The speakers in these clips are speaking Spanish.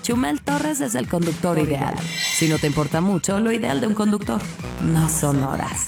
Chumel Torres es el conductor ideal. Si no te importa mucho, lo ideal de un conductor no son horas.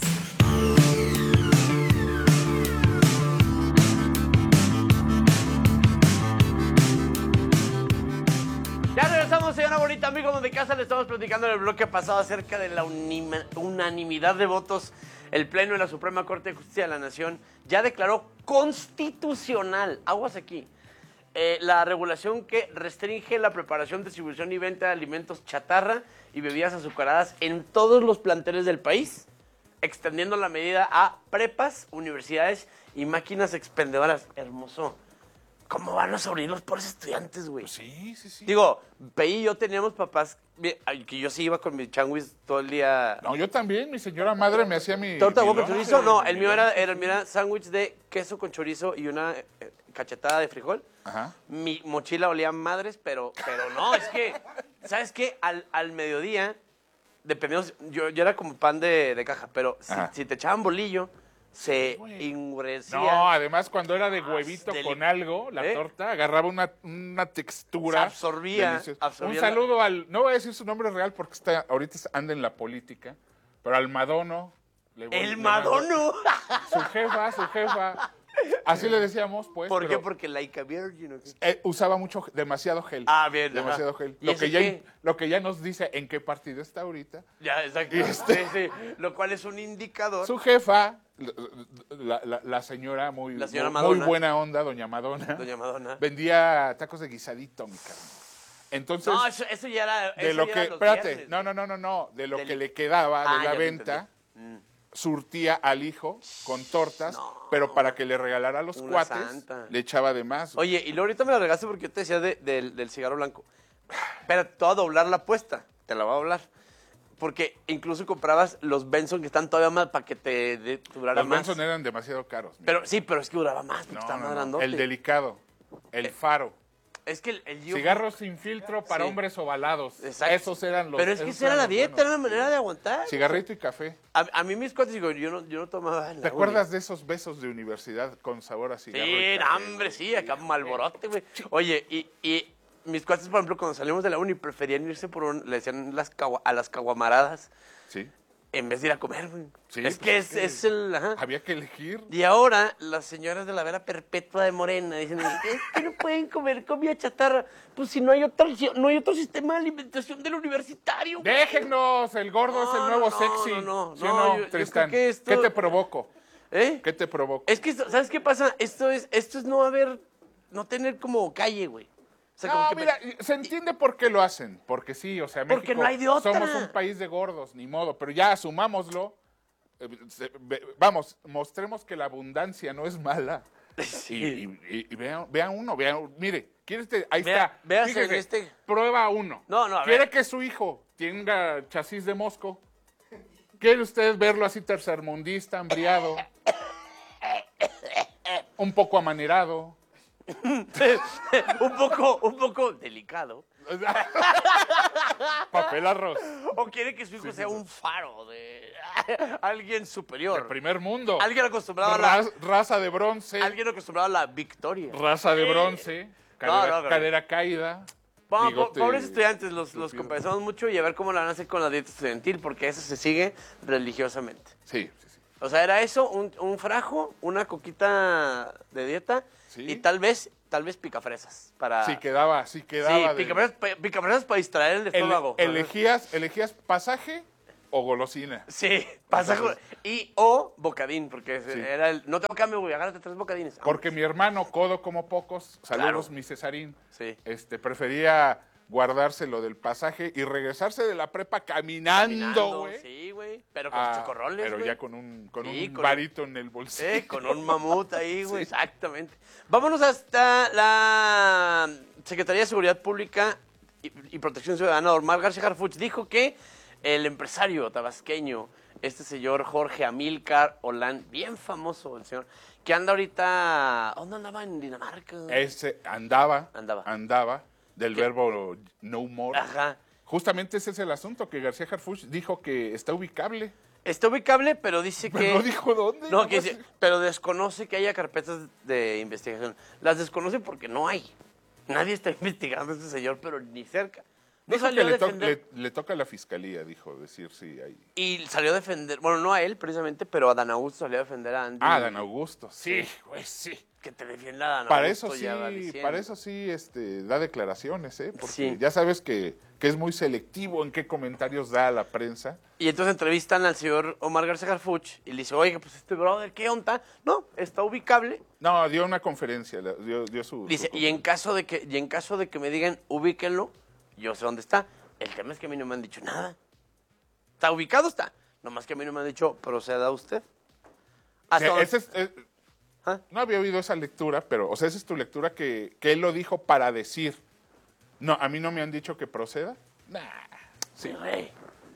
Ya regresamos, señora bonita, amigos de casa. Le estamos platicando en el bloque pasado acerca de la unanimidad de votos. El Pleno de la Suprema Corte de Justicia de la Nación ya declaró constitucional, aguas aquí, la regulación que restringe la preparación, distribución y venta de alimentos chatarra y bebidas azucaradas en todos los planteles del país, extendiendo la medida a prepas, universidades y máquinas expendedoras. Hermoso. ¿Cómo van a sobrevivir los pobres estudiantes, güey? Pues sí. Digo, Pei y yo teníamos papás que yo sí iba con mi changuis todo el día. No, yo también, mi señora madre me hacía mi... ¿Torta de huevo con lonche, chorizo? No, el mi mío lonche. era sándwich de queso con chorizo y una cachetada de frijol. Ajá. Mi mochila olía a madres, pero no, es que, ¿sabes qué? Al mediodía, dependiendo, yo era como pan de caja, pero si te echaban bolillo, se endurecía. No, además cuando era de huevito deli- con algo, la torta agarraba una textura. Se absorbía, deliciosa. absorbía Un saludo al, no voy a decir su nombre real porque ahorita anda en la política, pero al Madono. ¡El Madono! Su jefa. Así le decíamos, pues. ¿Por qué? pero, Porque Laika Virgin. ¿O qué? usaba demasiado gel. Ah, bien. Demasiado ajá. gel. ¿Y ese qué? Lo que ya nos dice en qué partido está ahorita. Ya, exacto. Y Sí. Lo cual es un indicador. Su jefa, la señora La señora muy Madonna. buena onda, doña Madonna, Doña Madonna. vendía tacos de guisadito, mi carnal. Entonces, No, eso ya era. de eso lo ya que, era los espérate, viernes. no, de lo Del- que le quedaba Ah, de ya la te venta, surtía al hijo con tortas, No. pero para que le regalara a los Una cuates, santa. le echaba de más. Oye, y luego ahorita me la regaste porque yo te decía del cigarro blanco. Espérate, te voy a doblar la apuesta. Te la voy a doblar. Porque incluso comprabas los Benson que están todavía más para que te durara Los más. Benson eran demasiado caros. mira. Pero sí, pero es que duraba más porque No, estaba no, más no. grandote. El delicado, el faro. Es que el Cigarros sin filtro para Sí. hombres ovalados. Exacto. Esos eran los. Pero es que esos esa era eran la los dieta, buenos. era una manera de aguantar. Cigarrito y café. A mí mis cuates, digo, yo no tomaba. en ¿Te la acuerdas de esos besos de universidad con sabor a uni. cigarro? Sí, y no, café? hombre, sí, acá malborote, güey. Oye, y mis cuates, por ejemplo, cuando salimos de la uni, preferían irse le decían a las caguamaradas, Sí. en vez de ir a comer, güey. Sí, es pues que es el. Ajá. Había que elegir. Y ahora las señoras de la vera perpetua de Morena dicen, es que no pueden comer comida chatarra. Pues si no hay otro sistema de alimentación del universitario. güey. Déjennos, el gordo es el nuevo sexy. No, ¿Sí o no, yo Tristán? creo que esto- ¿Qué te provoco? ¿Eh? ¿Qué te provoco? Es que, ¿sabes qué pasa? Esto es no tener como calle, güey. O sea, como No, que mira, se entiende por qué lo hacen. Porque sí, o sea, Porque México no hay de otra. somos un país de gordos, ni modo. Pero ya asumámoslo. Vamos, mostremos que la abundancia no es mala. Sí. Y vean uno, mire, ahí Vea- está. véase Fíjese, en este. Prueba uno. No, a ¿Quiere ver. que su hijo tenga chasis de mosco? ¿Quiere usted verlo así tercermundista, hambriado? Un poco amanerado. un poco delicado. Papel arroz. O quiere que su hijo sea un faro de alguien superior. El primer mundo. Alguien acostumbrado a la Raza de bronce. alguien acostumbrado a la victoria. Raza de bronce. pero- Cadera caída. Vamos, bigote pobres estudiantes, los tupido. compensamos mucho y a ver cómo la van a hacer con la dieta estudiantil, porque eso se sigue religiosamente. Sí. O sea, era eso, un frajo, una coquita de dieta Sí. y tal vez picafresas para... Sí quedaba. Sí, de- picafresas para distraer el estómago. elegías pasaje o golosina. Sí, pasaje o bocadín, porque Sí. era no tengo cambio, güey, agárrate 3 bocadines. Porque mi hermano, codo como pocos, saludos, Claro. mi Cesarín, Sí. prefería guardárselo del pasaje y regresarse de la prepa caminando, güey. Sí, güey, pero con Ah, chocorroles, pero güey. ya con un Sí, con- varito en el bolsillo. Con un mamut ahí, güey, exactamente. Vámonos hasta la Secretaría de Seguridad Pública y Protección Ciudadana. Omar García Harfuch dijo que el empresario tabasqueño, este señor Jorge Amílcar Olán, bien famoso el señor, que anda ahorita, ¿dónde andaba? En Dinamarca. Ese andaba del ¿Qué? verbo no more. Ajá. Justamente ese es el asunto, que García Harfuch dijo que está ubicable. Está ubicable, pero dice Pero que... no dijo dónde. No, que nomás- dice, pero desconoce que haya carpetas de investigación. Las desconoce porque no hay. Nadie está investigando a este señor, pero ni cerca. No Dijo salió que a defender. le toca a la fiscalía, dijo, decir sí ahí. Y salió a defender, bueno, no a él precisamente, pero a Dan Augusto salió a defender a Andy. Ah, Dan Augusto, sí, Sí. güey, sí. Que te defienda Dan Para Augusto. eso sí, ya va diciendo. para eso sí da declaraciones, porque Sí. ya sabes que es muy selectivo en qué comentarios da a la prensa. Y entonces entrevistan al señor Omar García Harfuch y le dice, oiga, pues este brother, ¿qué onda? No, está ubicable. No, dio una conferencia, dio su... Dice, su- y en caso de que me digan, ubíquenlo, yo sé dónde está. El tema es que a mí no me han dicho nada. ¿Está ubicado? Está. Nomás que a mí no me han dicho, proceda usted. Hasta donde- Ese es- ¿Ah? no había oído esa lectura, pero, o sea, esa es tu lectura que él lo dijo para decir. No, a mí no me han dicho que proceda. Nah, sí. Güey.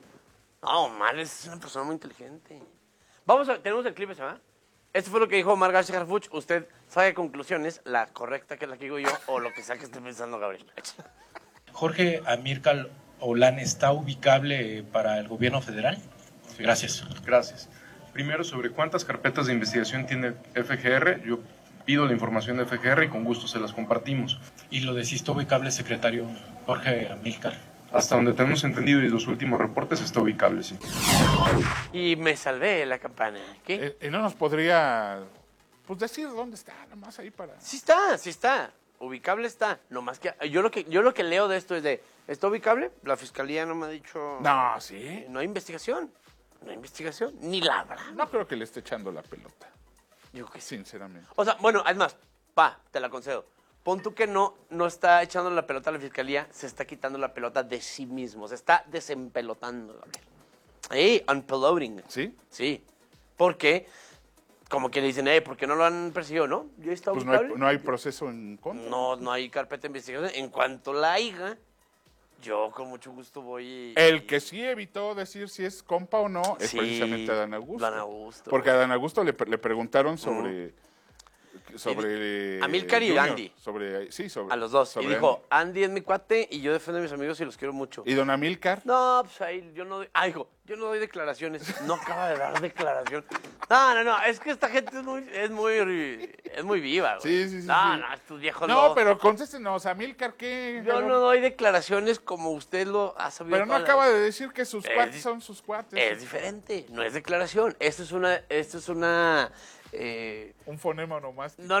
No, Omar es una persona muy inteligente. Tenemos el clip ese, ¿verdad? Esto fue lo que dijo Omar García Harfuch. Usted saque conclusiones, la correcta que es la que digo yo, o lo que sea que esté pensando Gabriel. Jorge Amílcar Olán, ¿está ubicable para el gobierno federal? Gracias. Gracias. Primero, sobre cuántas carpetas de investigación tiene FGR. Yo pido la información de FGR y con gusto se las compartimos. Y lo de si está ubicable, secretario Jorge Amílcar. Hasta donde tenemos entendido y los últimos reportes está ubicable, sí. Y me salvé de la campana. ¿Qué? ¿Y no nos podría, pues, decir dónde está, nomás ahí para... Sí está. Ubicable está. Nomás que yo lo que leo de esto es de, ¿está ubicable? La fiscalía no me ha dicho. No, sí. No hay investigación. No hay investigación. Ni la habrá. No creo que le esté echando la pelota, Yo qué sé. sinceramente. O sea, bueno, además, te la concedo. Pon tú que no está echando la pelota a la fiscalía, se está quitando la pelota de sí mismo. Se está desempelotando, Gabriel. Hey, unpeloting. ¿Sí? Sí. Porque, como que le dicen, ¿por qué no lo han perseguido? ¿No? ¿Ya está Pues ubicable? no hay proceso en contra. No hay carpeta de investigación. En cuanto la haya, yo con mucho gusto voy y... El que sí evitó decir si es compa o no es Sí, precisamente Adán Augusto. Dan Augusto. Porque a Adán Augusto le preguntaron sobre Amílcar y Junior, Andy. sobre A los dos. Y sobre dijo, Andy es mi cuate y yo defiendo a mis amigos y los quiero mucho. Andy. Y don Amílcar, No, pues ahí yo no doy... hijo, yo no doy declaraciones. No acaba de dar declaración. No, es que esta gente es muy viva, güey. Sí. No, estos viejos no, pero contéstenos, Amílcar, ¿qué? Yo no doy declaraciones como usted lo ha sabido. Pero no toda la acaba vida. de decir que sus cuates son sus cuates. Es diferente, no es declaración. Esto es una Un fonema nomás. no.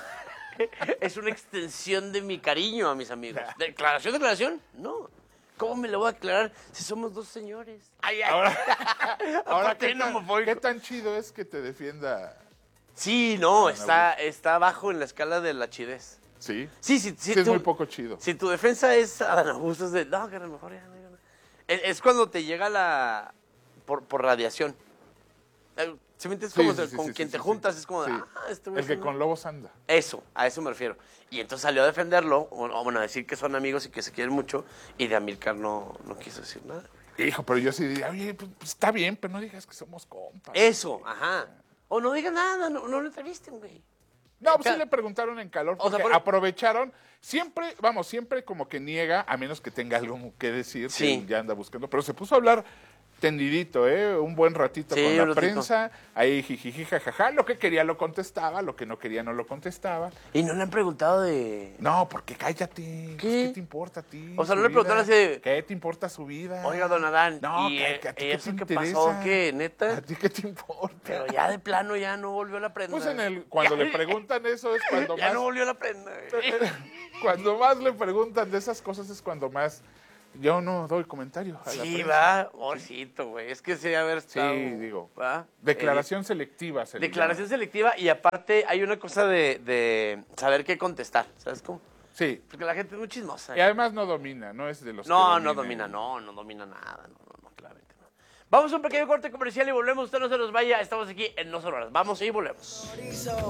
Es una extensión de mi cariño a mis amigos. ¿Declaración? No. ¿Cómo me lo voy a declarar si somos dos señores? Ay. Ahora, Aparte, ¿qué, no me voy. ¿qué tan chido es que te defienda? Sí, no, está abajo en la escala de la chidez. Sí. Sí, Es muy poco chido. Si tu defensa es Adán Augusto, es de, no, que a lo mejor ya no. Es cuando te llega por radiación. ¿Sí me entiendes? Con quien te juntas es como de, Sí. este güey El que es un- con lobos anda. Eso, a eso me refiero. Y entonces salió a defenderlo, o bueno, a decir que son amigos y que se quieren mucho, y de Amílcar no quiso decir nada. Hijo, pero yo sí diría, oye, pues está bien, pero no digas que somos compas. Eso, ajá. O no digan nada, no lo entrevisten, güey. No, pues o sea, sí le preguntaron en calor, o sea, porque aprovecharon, siempre como que niega, a menos que tenga algo que decir, Sí. que ya anda buscando, pero se puso a hablar tendidito, un buen ratito Sí, con un la ratito. prensa, ahí jijiji, jajaja, lo que quería lo contestaba, lo que no quería no lo contestaba. Y no le han preguntado de... No, porque cállate, pues, ¿Qué? ¿qué te importa a ti? O sea, no su le preguntaron vida? así de- ¿Qué te importa su vida? Oiga, don Adán, No, ¿y ¿a ti qué eso te que interesa? pasó, qué, neta? ¿A ti qué te importa? Pero ya de plano ya no volvió la prenda. Pues cuando le preguntan eso es cuando Ya más... no volvió la prenda. güey. Cuando más le preguntan de esas cosas es cuando más yo no doy comentario a la Sí, prensa. va, pobrecito, güey. Es que sí, haber estado... digo, ¿va? Declaración selectiva. Se le Declaración llama. selectiva y aparte hay una cosa de saber qué contestar, ¿sabes cómo? Sí, Porque la gente es muy chismosa. y además no domina, no es de los No que domina nada, no, claramente no. Vamos a un pequeño corte comercial y volvemos, usted no se nos vaya, estamos aquí en No Solo Horas. Vamos y volvemos.